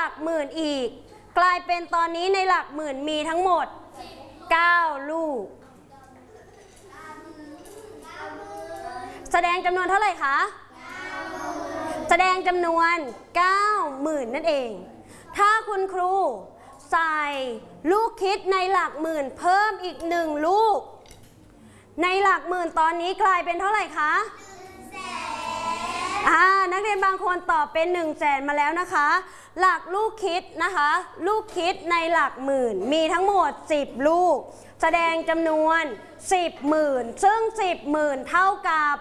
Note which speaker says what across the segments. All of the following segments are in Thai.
Speaker 1: ลักหมื่นอีกกลายเป็นตอนนี้ในหลักหมื่นมีทั้งหมด9ลูกแสดงจำนวนเท่าไหร่คะแสดงจำนวน 90,000 นั่นเองถ้าคุณครูใส่ลูกคิดในหลักหมื่นเพิ่มอีก1ลูกในหลักหมื่นตอนนี้กลายเป็นเท่าไหร่คะนักเรียนบางคนตอบเป็น100,000มาแล้วนะคะหลักลูกคิดนะคะลูกคิดในหลักหมื่นมีทั้งหมด10ลูกแสดงจำนวน10,000ซึ่ง10,000เท่ากับ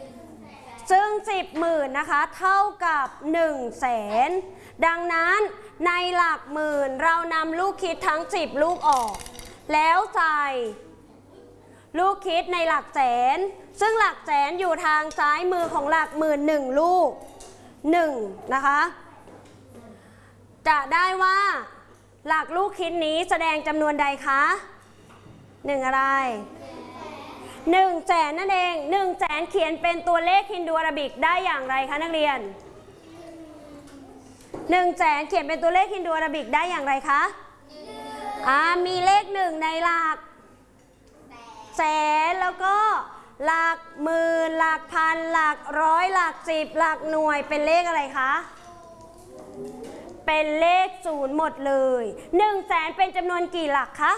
Speaker 1: นะคะเท่ากับ100,000ดังนั้นในหลักหมื่นเรานำลูกคิดทั้ง10ลูกออกแล้วใส่ลูกคิดในหลักแสนซึ่งหลักแสนอยู่ทางซ้ายมือของหลักหมื่น1ลูก1นะคะจะได้ว่าหลักลูกคิดนี้แสดงจำนวนใดคะ1อะไร100,000นั่นเอง100,000เขียนเป็นตัวเลขฮินดูอาราบิกได้อย่างไรคะนักเรียน100,000เขียนเป็นตัวเลขฮินดูอาราบิกได้อย่างไรคะมีเลข1ในหลักแสนแล้วก็หลักหมื่นหลักพันหลักร้อยหลัก10หลักหน่วยเป็นเลขอะไรคะเป็นเลข0หมดเลย100,000เป็นจำนวนกี่หลักคะ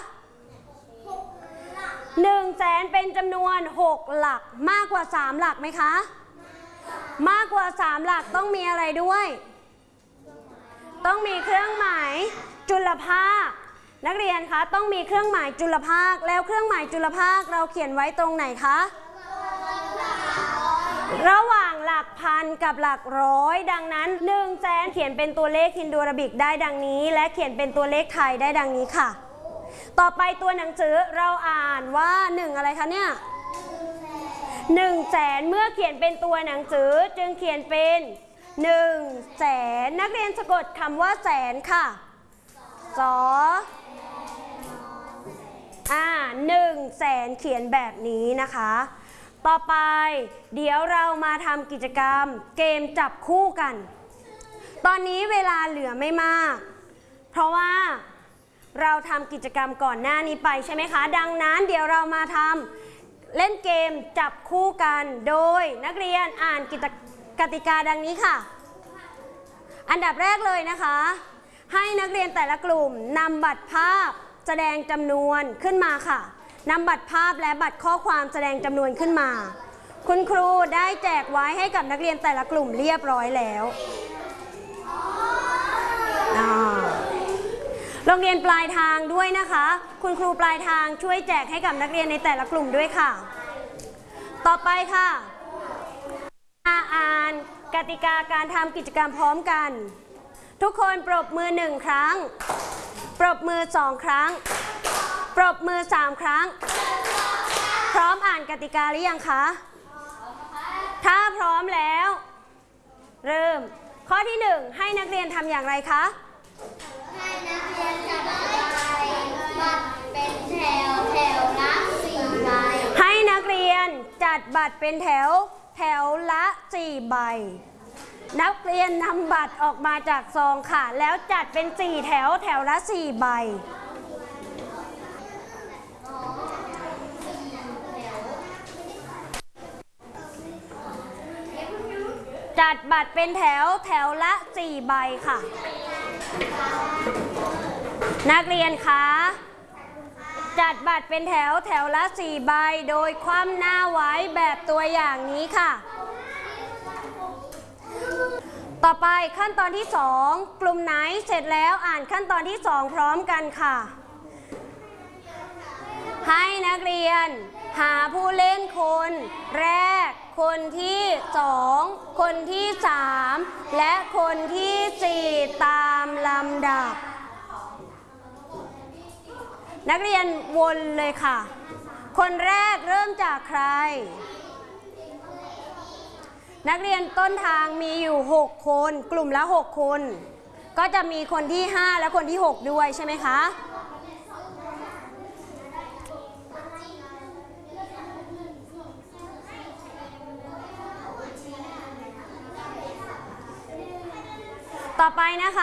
Speaker 1: 100,000เป็นจำนวน6หลักมากกว่า3หลักไหมคะมากกว่า3หลักต้องมีอะไรด้วยต้องมีเครื่องหมายจุลภาคนักเรียนคะต้องมีเครื่องหมายจุลภาคแล้วเครื่องหมายจุลภาคเราเขียนไว้ตรงไหนคะระหว่างหลักพันกับหลักร้อยดังนั้น100,000เขียนเป็นตัวเลขฮินดูอาราบิกได้ดังนี้และเขียนเป็นตัวเลขไทยได้ดังนี้ค่ะต่อไปตัวหนังสือเราอ่านว่า1อะไรคะเนี่ย100,000เมื่อเขียนเป็นตัวหนังสือจึงเขียนเป็น100,000นักเรียนสะกดคำว่าแสนค่ะ100,000เขียนแบบนี้นะคะต่อไปเดี๋ยวเรามาทำกิจกรรมเกมจับคู่กันตอนนี้เวลาเหลือไม่มากเพราะว่าเราทำกิจกรรมก่อนหน้านี้ไปใช่ไหมคะดังนั้นเดี๋ยวเรามาทำเล่นเกมจับคู่กันโดยนักเรียนอ่านกติกาดังนี้ค่ะอันดับแรกเลยนะคะให้นักเรียนแต่ละกลุ่มนำบัตรภาพแสดงจำนวนขึ้นมาค่ะนำบัตรภาพและบัตรข้อความแสดงจำนวนขึ้นมาคุณครูได้แจกไว้ให้กับนักเรียนแต่ละกลุ่มเรียบร้อยแล้วโรงเรียนปลายทางด้วยนะคะคุณครูปลายทางช่วยแจกให้กับนักเรียนในแต่ละกลุ่มด้วยค่ะต่อไปค่ะอ่านกติกาการทำกิจกรรมพร้อมกันทุกคนปรบมือ1ครั้งปรบมือ2ครั้งปรบมือ3ครั้งพร้อมอ่านกติกาหรือยังคะถ้าพร้อมแล้วเริ่มข้อที่1ให้นักเรียนทำอย่างไรคะ
Speaker 2: ให้นักเรียนจัดบัตรเป็นแถวละ4ใบ
Speaker 1: ให้นักเรียนจัดบัตรเป็นแถวละ4ใบนักเรียนนำบัตรออกมาจากซองค่ะแล้วจัดเป็น4แถวละ4ใบจัดบัตรเป็นแถวละ4ใบค่ะนักเรียนคะจัดบัตรเป็นแถวละ4ใบโดยคว่ำหน้าไว้แบบตัวอย่างนี้ค่ะต่อไปขั้นตอนที่2กลุ่มไหนเสร็จแล้วอ่านขั้นตอนที่2พร้อมกันค่ะให้นักเรียนหาผู้เล่นคนแรกคนที่2คนที่3และคนที่4ตามลำดับนักเรียนวนเลยค่ะคนแรกเริ่มจากใครนักเรียนต้นทางมีอยู่6คนกลุ่มละ6คนก็จะมีคนที่5และคนที่6ด้วยใช่ไหมคะต่อไปนะคะ